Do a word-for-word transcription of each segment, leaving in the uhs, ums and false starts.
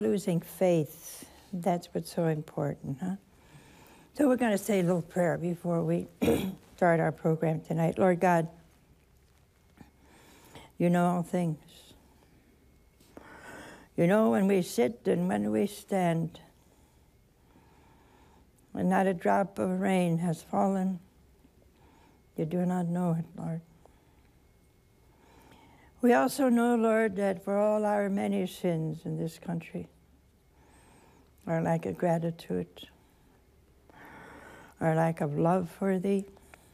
Losing faith, that's what's so important, huh? So we're going to say a little prayer before we start our program tonight. Lord God, you know all things. You know when we sit and when we stand, when not a drop of rain has fallen, you do not know it, Lord. We also know, Lord, that for all our many sins in this country, our lack of gratitude, our lack of love for Thee,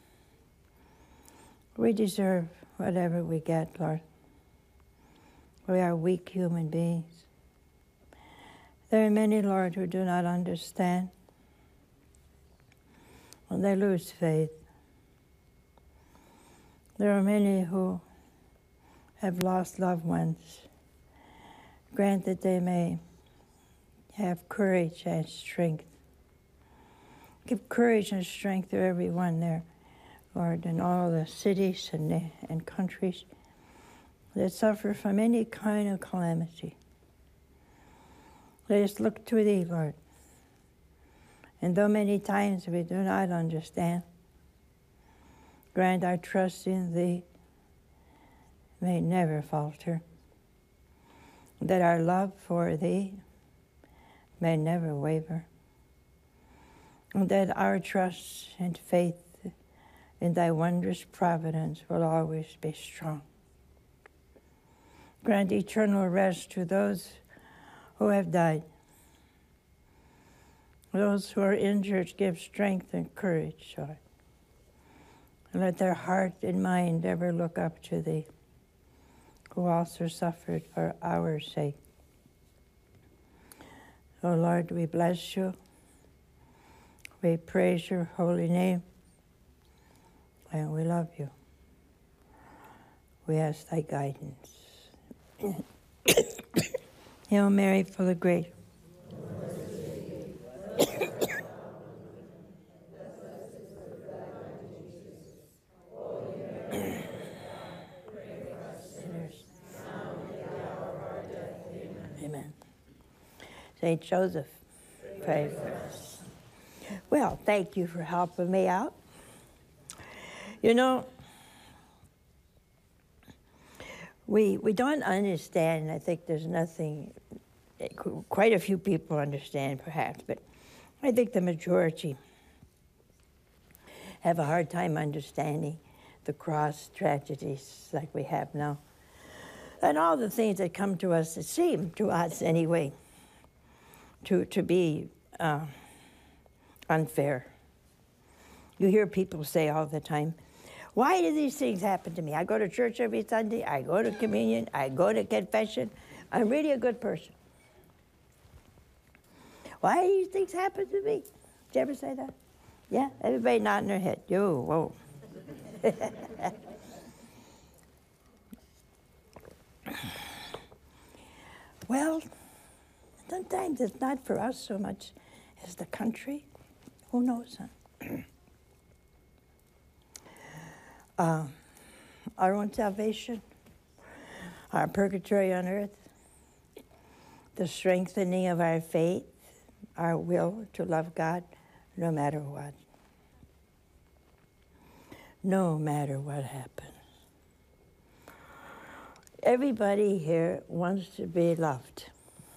we deserve whatever we get, Lord. We are weak human beings. There are many, Lord, who do not understand. When they lose faith. There are many who have lost loved ones. Grant that they may have courage and strength. Give courage and strength to everyone there, Lord, in all the cities and, the, and countries that suffer from any kind of calamity. Let us look to Thee, Lord. And though many times we do not understand, grant our trust in Thee may never falter, that our love for Thee may never waver, and that our trust and faith in Thy wondrous providence will always be strong. Grant eternal rest to those who have died. Those who are injured, give strength and courage, Lord. And let their heart and mind ever look up to Thee, who also suffered for our sake. Oh Lord, we bless You. We praise Your holy name. And we love You. We ask Thy guidance. Hail Mary, full of grace. Amen. Saint Joseph, pray for us. Well, thank you for helping me out. You know, we we don't understand. I think there's nothing, quite a few people understand perhaps, but I think the majority have a hard time understanding the cross tragedies like we have now. And all the things that come to us, that seem to us anyway, to, to be uh, unfair. You hear people say all the time, why do these things happen to me? I go to church every Sunday, I go to communion, I go to confession. I'm really a good person. Why do these things happen to me? Did you ever say that? Yeah, everybody nodding their head. Yo, whoa. Well, sometimes it's not for us so much as the country. Who knows? Huh? uh, our own salvation, our purgatory on earth, the strengthening of our faith, our will to love God no matter what. No matter what happens. Everybody here wants to be loved.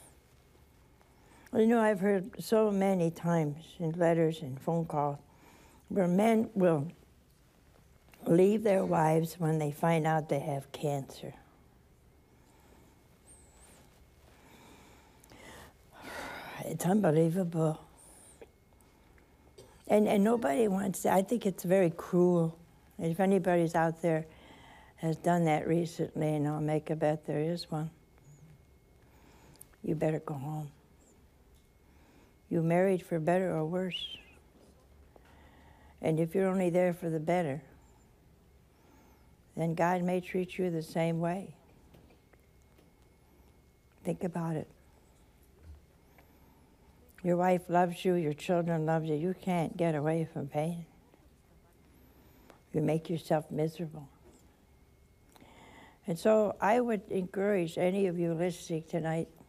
You know, I've heard so many times in letters and phone calls where men will leave their wives when they find out they have cancer. It's unbelievable. And, and nobody wants to. I think it's very cruel. If anybody's out there has done that recently, and I'll make a bet there is one, you better go home. You married for better or worse. And if you're only there for the better, then God may treat you the same way. Think about it. Your wife loves you, your children love you. You can't get away from pain. You make yourself miserable. And so I would encourage any of you listening tonight